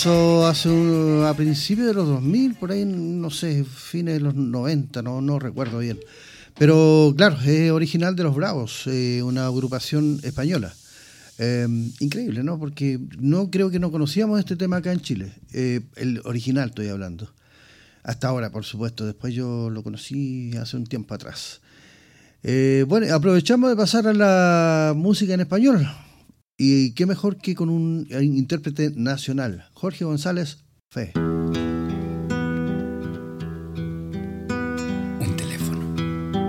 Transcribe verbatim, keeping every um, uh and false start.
Eso hace un, a principios de los dos mil, por ahí, no sé, fines de los noventa, no, no recuerdo bien. Pero claro, es original de Los Bravos, eh, una agrupación española. Eh, increíble, ¿no? Porque no creo que no conocíamos este tema acá en Chile. Eh, el original estoy hablando. Hasta ahora, por supuesto. Después yo lo conocí hace un tiempo atrás. Eh, bueno, aprovechamos de pasar a la música en español. Y qué mejor que con un intérprete nacional, Jorge González, Fe.